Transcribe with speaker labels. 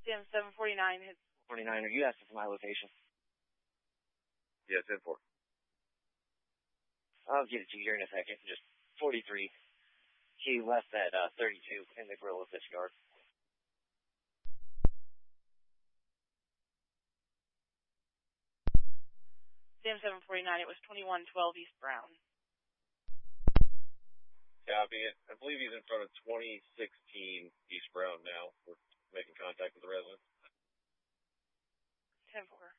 Speaker 1: Sam 749 hits
Speaker 2: 49. Are you asking for my location?
Speaker 3: Yeah, 10-4.
Speaker 2: I'll get it to you here in a second. Just 43. He left at 32 in the grill of this yard.
Speaker 1: Sam 749, it was 2112 East Brown.
Speaker 3: Copy it. I believe he's in front of 2016 East Brown now. We're making contact with the resident.
Speaker 1: 10-4.